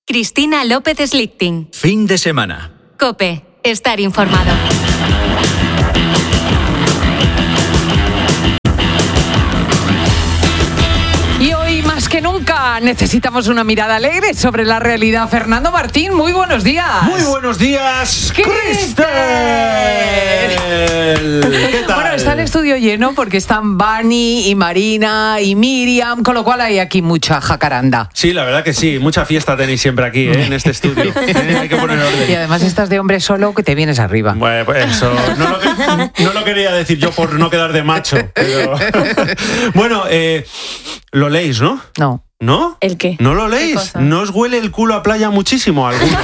Cristina López Slichting. Fin de semana. COPE. Estar informado. Y hoy más que nunca necesitamos una mirada alegre sobre la realidad. Fernando Martín, muy buenos días. Muy buenos días, Cristel. ¿Qué tal? Bueno, está el estudio lleno porque están Bani y Marina y Miriam, con lo cual hay aquí mucha jacaranda. Sí, la verdad que sí, mucha fiesta tenéis siempre aquí, en este estudio. Hay que poner orden. Y además estás de hombre solo que te vienes arriba. Bueno, pues eso, no lo quería decir yo por no quedar de macho. Pero... Bueno, lo leéis, ¿no? No. ¿No? ¿El qué? ¿No lo leéis? ¿No os huele el culo a playa muchísimo a algunos?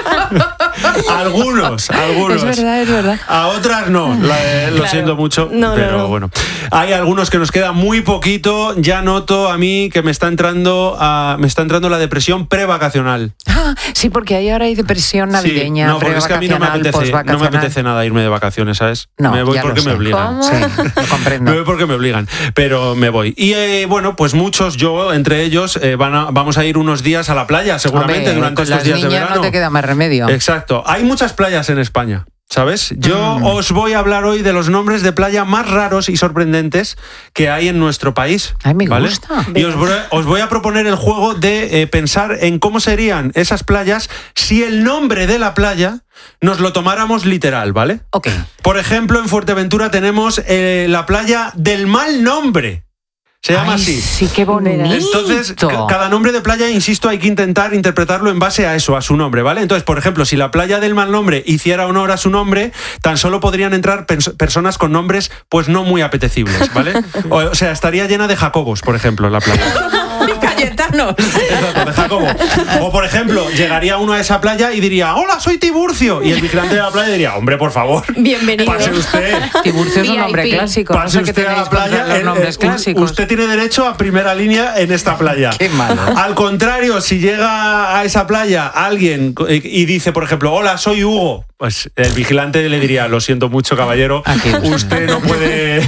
Algunos. Es verdad. A otras no, lo Claro. siento mucho, No, pero bueno. Hay algunos que nos queda muy poquito. Ya noto a mí que me está entrando la depresión prevacacional. Ah, sí, porque ahora hay depresión navideña, Sí, no, porque es que a mí no me apetece nada irme de vacaciones, ¿sabes? No, me voy ya porque lo me sé. obligan. ¿Cómo? Sí, lo comprendo. Me voy porque me obligan, pero me voy. Y bueno, pues muchos, yo entre ellos, vamos a ir unos días a la playa, seguramente, Hombre, durante con estos las días de niñas verano. no te queda más remedio. Exacto. Hay muchas playas en España, ¿sabes? Yo os voy a hablar hoy de los nombres de playa más raros y sorprendentes que hay en nuestro país. Ay, me ¿vale? gusta. Y os voy a proponer el juego de pensar en cómo serían esas playas si el nombre de la playa nos lo tomáramos literal, ¿vale? Ok. Por ejemplo, en Fuerteventura tenemos la playa del mal nombre. Se llama Ay, así. sí, qué bonito. Entonces, cada nombre de playa, insisto, hay que intentar interpretarlo en base a eso, a su nombre, ¿vale? Entonces, por ejemplo, si la playa del mal nombre hiciera honor a su nombre, tan solo podrían entrar personas con nombres, pues no muy apetecibles, ¿vale? O sea, estaría llena de Jacobos, por ejemplo, la playa. Cayetanos. Exacto, de Jacobo. O, por ejemplo, llegaría uno a esa playa y diría, hola, soy Tiburcio. Y el vigilante de la playa diría, hombre, por favor, Bienvenido. pase usted. Tiburcio es un nombre VIP. clásico. Pase No sé qué usted a tenéis la contra playa. los nombres clásicos. Usted tiene derecho a primera línea en esta playa. Qué malo. Al contrario, si llega a esa playa alguien y dice, por ejemplo, hola, soy Hugo, pues el vigilante le diría, lo siento mucho, caballero, Aquí usted no puede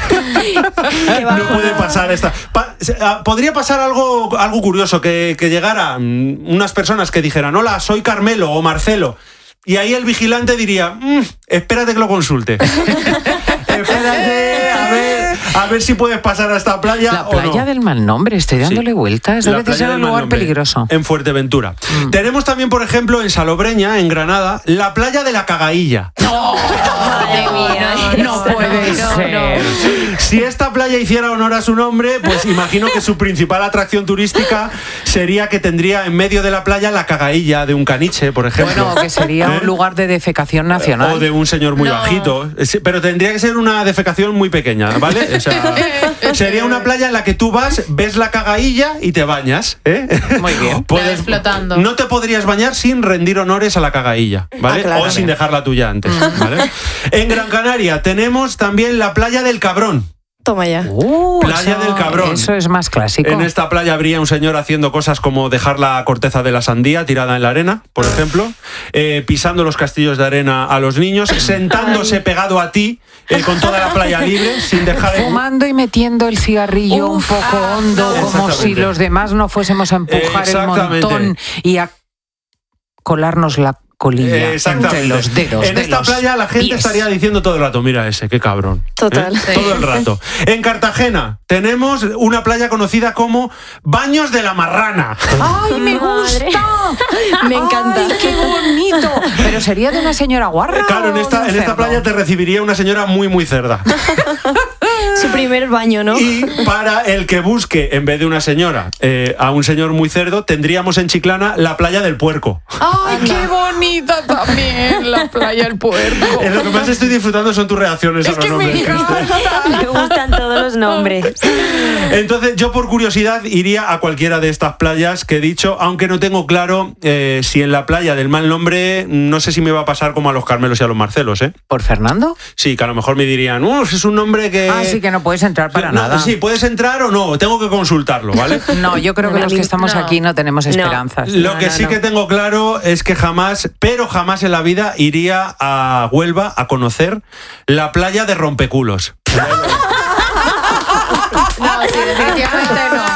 pasar esta. Podría pasar algo curioso, que llegaran unas personas que dijeran, hola, soy Carmelo o Marcelo. Y ahí el vigilante diría, espérate que lo consulte. Espérate, a ver si puedes pasar a esta playa. La playa del mal nombre, estoy dándole vueltas. La Debe de playa ser del un mal lugar nombre, peligroso. En Fuerteventura. Tenemos también, por ejemplo, en Salobreña, en Granada, la playa de la Cagailla. Madre mía. No puede ser. Si esta playa hiciera honor a su nombre, pues imagino que su principal atracción turística sería que tendría en medio de la playa la cagailla de un caniche, por ejemplo. Bueno, que sería un lugar de defecación nacional. O de un señor muy bajito. Pero tendría que ser una defecación muy pequeña, ¿vale? O sea, sería una playa en la que tú vas, ves la cagailla y te bañas, ¿eh? Muy bien. Puedes flotando. No te podrías bañar sin rendir honores a la cagailla, ¿vale? Claro. O sin dejar la tuya antes, ¿vale? En Gran Canaria tenemos también la playa del Cabrón. Toma ya. Playa del Cabrón. Eso es más clásico. En esta playa habría un señor haciendo cosas como dejar la corteza de la sandía tirada en la arena, por ejemplo, pisando los castillos de arena a los niños, sentándose pegado a ti con toda la playa libre, sin dejar Fumando y metiendo el cigarrillo un poco hondo, como si los demás no fuésemos a empujar el Exactamente. montón y a colarnos la colilla entre los dedos. En de esta los playa la gente pies. estaría diciendo todo el rato, mira ese, qué cabrón. Total. Sí. Todo el rato. En Cartagena tenemos una playa conocida como Baños de la Marrana. ¡Ay, me Madre. gusta! Me encanta. ¡Ay, qué bonito! Pero sería de una señora guarra. Claro, o de un en esta cerdo? playa te recibiría una señora muy, muy cerda. Su primer baño, ¿no? Y para el que busque, en vez de una señora, a un señor muy cerdo, tendríamos en Chiclana la playa del Puerco. ¡Ay, qué bonita también la playa del Puerco! Lo que más estoy disfrutando son tus reacciones a Es los que me nombres, Cristel. encanta. Me gustan todos los nombres. Entonces, yo por curiosidad iría a cualquiera de estas playas que he dicho, aunque no tengo claro si en la playa del mal nombre, no sé si me va a pasar como a los Carmelos y a los Marcelos, ¿eh? ¿Por Fernando? Sí, que a lo mejor me dirían, es un nombre que... Ah, sí, que no puedes entrar para No, nada. Sí, puedes entrar o no, tengo que consultarlo, ¿vale? No, yo creo que los que estamos aquí no tenemos esperanzas. Lo que sí que tengo claro es que jamás en la vida iría a Huelva a conocer la playa de Rompeculos. No, sí, definitivamente no.